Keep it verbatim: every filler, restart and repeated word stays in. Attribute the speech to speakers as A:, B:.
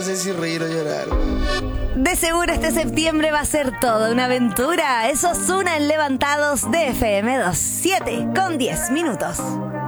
A: sé si reír o llorar.
B: De seguro este septiembre va a ser toda una aventura. Es Ozuna en Levantados de F M dos, siete con diez minutos.